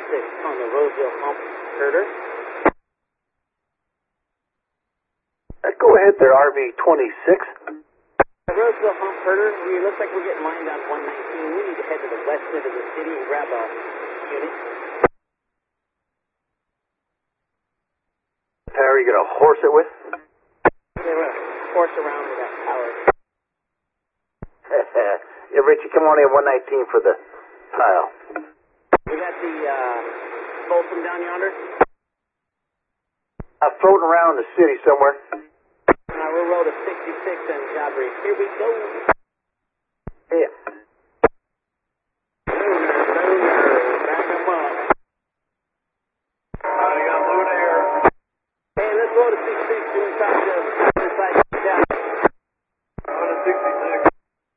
on the Roseville Hump Herder. Go ahead there, RV-26. Roseville Hump Herder, it looks like we're getting lined on 119. We need to head to the west end of the city and grab a unit. Are you going to horse it with? They were horse around with that tower. Yeah, Richie, come on in 119 for the tile. We got the Folsom down yonder. Floating around the city somewhere. We'll roll to 66 and job brief. Here we go.